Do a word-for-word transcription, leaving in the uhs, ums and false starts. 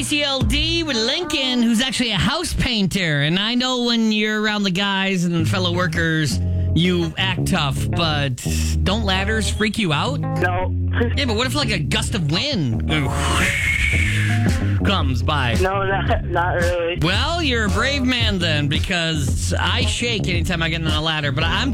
C L D with Lincoln, who's actually a house painter. And I know when you're around the guys and fellow workers, you act tough, but don't ladders freak you out? No. Yeah, but what if like a gust of wind comes by? No, not, not really. Well, you're a brave man then, because I shake anytime I get on a ladder, but I'm